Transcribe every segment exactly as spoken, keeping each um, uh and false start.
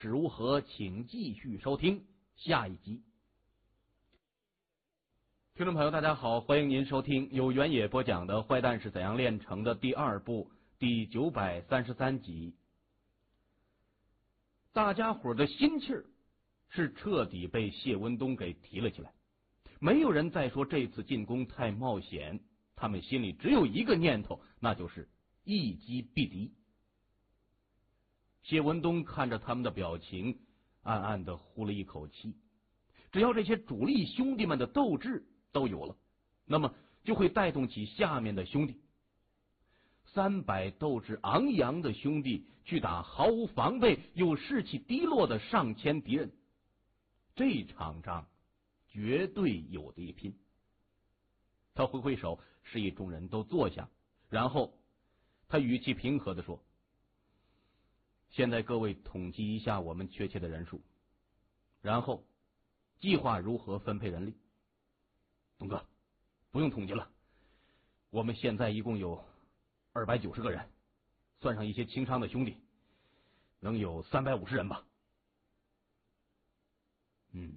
如何，请继续收听下一集。听众朋友大家好，欢迎您收听由原野播讲的《坏蛋是怎样炼成的》第二部第九百三十三集。大家伙的心气儿是彻底被谢文东给提了起来，没有人再说这次进攻太冒险，他们心里只有一个念头，那就是一击必敌。谢文东看着他们的表情，暗暗的呼了一口气。只要这些主力兄弟们的斗志都有了，那么就会带动起下面的兄弟。三百斗志昂扬的兄弟去打毫无防备又士气低落的上千敌人，这场仗绝对有的一拼。他挥挥手示意众人都坐下，然后他语气平和地说：现在各位统计一下我们确切的人数，然后计划如何分配人力。东哥，不用统计了，我们现在一共有二百九十个人，算上一些轻伤的兄弟，能有三百五十人吧。嗯，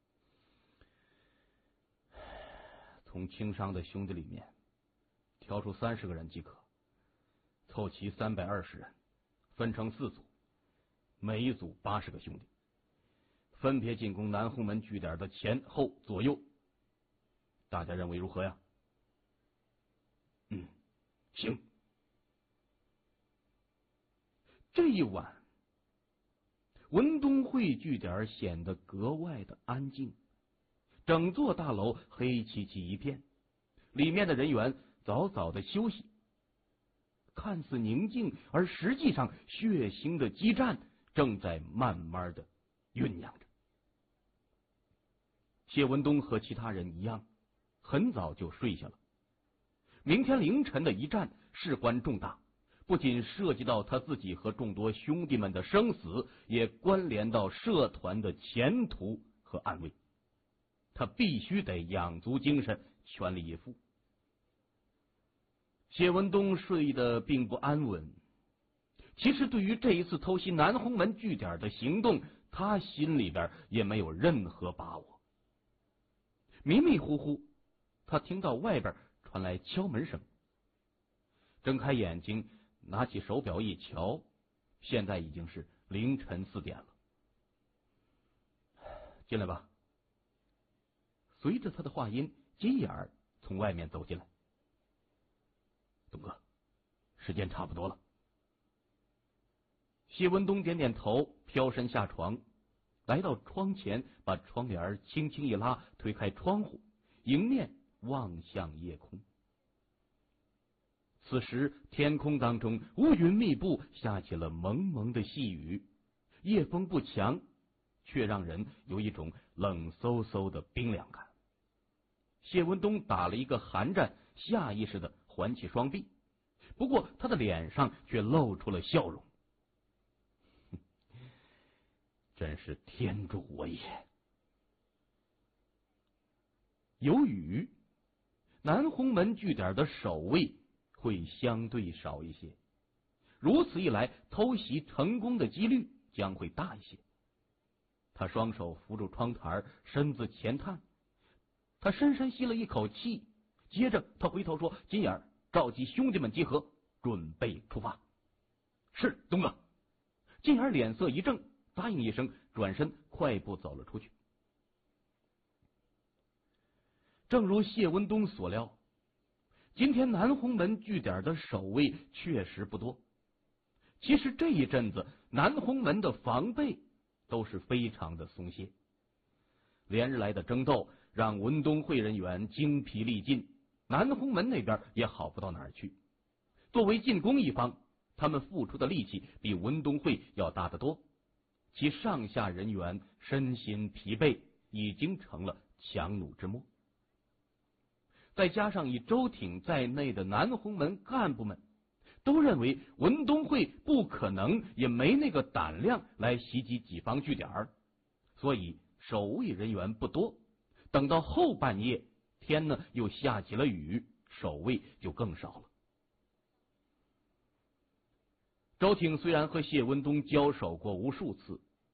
从轻伤的兄弟里面挑出三十个人即可，凑齐三百二十人，分成四组，每一组八十个兄弟，分别进攻南红门据点的前后左右。大家认为如何呀？嗯，行。这一晚，文东会据点显得格外的安静，整座大楼黑漆漆一片，里面的人员早早的休息。看似宁静，而实际上血腥的激战正在慢慢的酝酿着。谢文东和其他人一样，很早就睡下了。明天凌晨的一战事关重大，不仅涉及到他自己和众多兄弟们的生死，也关联到社团的前途和安危。他必须得养足精神，全力以赴。谢文东睡得并不安稳。其实对于这一次偷袭南红门据点的行动，他心里边也没有任何把握。迷迷糊糊，他听到外边传来敲门声，睁开眼睛，拿起手表一瞧，现在已经是凌晨四点了。进来吧。随着他的话音，金眼儿从外面走进来。东哥，时间差不多了。谢文东点点头，飘身下床，来到窗前，把窗帘轻轻一拉，推开窗户，迎面望向夜空。此时天空当中乌云密布，下起了蒙蒙的细雨，夜风不强，却让人有一种冷飕飕的冰凉感。谢文东打了一个寒战，下意识的环起双臂，不过他的脸上却露出了笑容。真是天助我也！由于南红门据点的守卫会相对少一些，如此一来，偷袭成功的几率将会大一些。他双手扶住窗台，身子前探，他深深吸了一口气，接着他回头说：金眼，召集兄弟们集合，准备出发。是，东哥。金眼脸色一正，答应一声，转身快步走了出去。正如谢文东所料，今天南红门据点的守卫确实不多。其实这一阵子南红门的防备都是非常的松懈，连日来的争斗让文东会人员精疲力尽，南红门那边也好不到哪儿去。作为进攻一方，他们付出的力气比文东会要大得多，其上下人员身心疲惫，已经成了强弩之末。再加上以周挺在内的南红门干部们都认为文东会不可能也没那个胆量来袭击己方据点，所以守卫人员不多。等到后半夜，天呢又下起了雨，守卫就更少了。周挺虽然和谢文东交手过无数次，